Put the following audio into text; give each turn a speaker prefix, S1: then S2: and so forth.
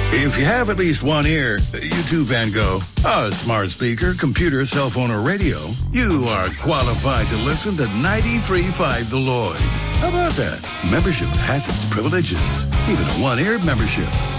S1: If you have at least one ear, you too, Van Gogh, a smart speaker, computer, cell phone, or radio, you are qualified to listen to 93.5 The Lloyd. How about that? Membership has its privileges, even a one-ear membership.